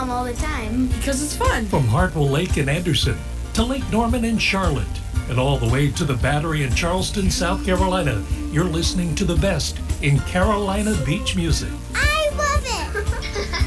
Mom all the time. Because it's fun. From Hartwell Lake in Anderson to Lake Norman in Charlotte and all the way to the Battery in Charleston, South Carolina, you're listening to the best in Carolina beach music.